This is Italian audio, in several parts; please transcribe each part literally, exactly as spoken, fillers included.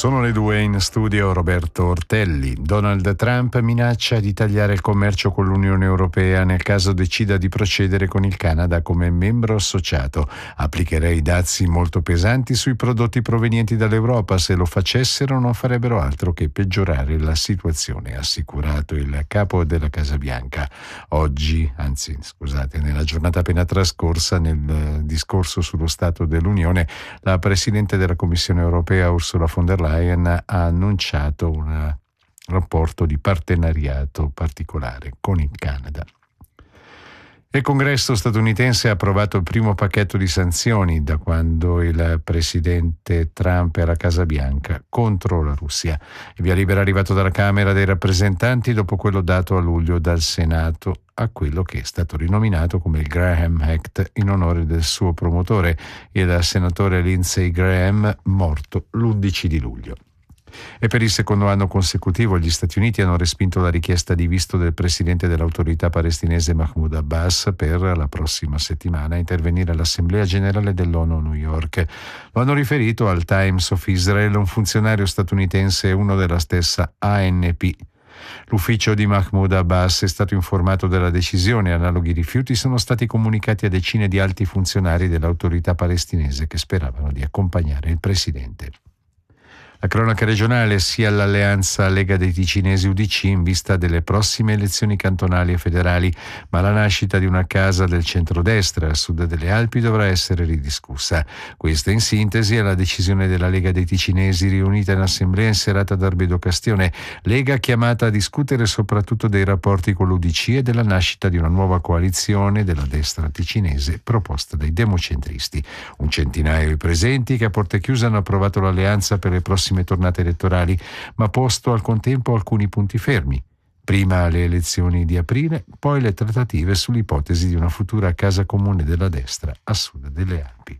Sono le due, in studio Roberto Ortelli. Donald Trump minaccia di tagliare il commercio con l'Unione Europea nel caso decida di procedere con il Canada come membro associato. Applicherei dazi molto pesanti sui prodotti provenienti dall'Europa. Se lo facessero non farebbero altro che peggiorare la situazione, ha assicurato il capo della Casa Bianca. Oggi, anzi scusate, nella giornata appena trascorsa, nel discorso sullo Stato dell'Unione, la Presidente della Commissione Europea Ursula von der Leyen ha annunciato un rapporto di partenariato particolare con il Canada. Il Congresso statunitense ha approvato il primo pacchetto di sanzioni da quando il presidente Trump è alla Casa Bianca contro la Russia. Il via libera è arrivato dalla Camera dei rappresentanti dopo quello dato a luglio dal Senato a quello che è stato rinominato come il Graham Act in onore del suo promotore, il senatore Lindsey Graham, morto l'undici di luglio. E per il secondo anno consecutivo gli Stati Uniti hanno respinto la richiesta di visto del presidente dell'autorità palestinese Mahmoud Abbas per la prossima settimana intervenire all'Assemblea Generale dell'ONU a New York. Lo hanno riferito al Times of Israel un funzionario statunitense e uno della stessa A N P. L'ufficio di Mahmoud Abbas è stato informato della decisione. Analoghi rifiuti sono stati comunicati a decine di alti funzionari dell'autorità palestinese che speravano di accompagnare il presidente. La cronaca regionale, sia l'alleanza Lega dei Ticinesi U D C in vista delle prossime elezioni cantonali e federali, ma la nascita di una casa del centrodestra a sud delle Alpi dovrà essere ridiscussa. Questa in sintesi è la decisione della Lega dei Ticinesi riunita in assemblea in serata ad Arbedo Castione, Lega chiamata a discutere soprattutto dei rapporti con l'U D C e della nascita di una nuova coalizione della destra ticinese proposta dai democentristi. Un centinaio i presenti che a porte chiuse hanno approvato l'alleanza per le prossime tornate elettorali, ma posto al contempo alcuni punti fermi. Prima le elezioni di aprile, poi le trattative sull'ipotesi di una futura casa comune della destra a sud delle Alpi.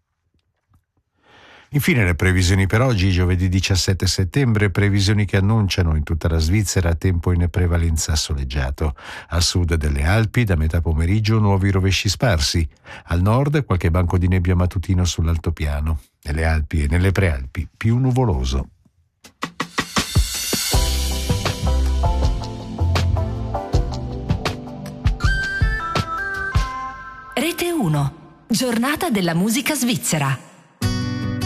Infine le previsioni per oggi, giovedì diciassette settembre, previsioni che annunciano in tutta la Svizzera tempo in prevalenza soleggiato. A sud delle Alpi, da metà pomeriggio, nuovi rovesci sparsi. Al nord, qualche banco di nebbia mattutino sull'altopiano. Nelle Alpi e nelle Prealpi, più nuvoloso. Rete uno, Giornata della musica svizzera.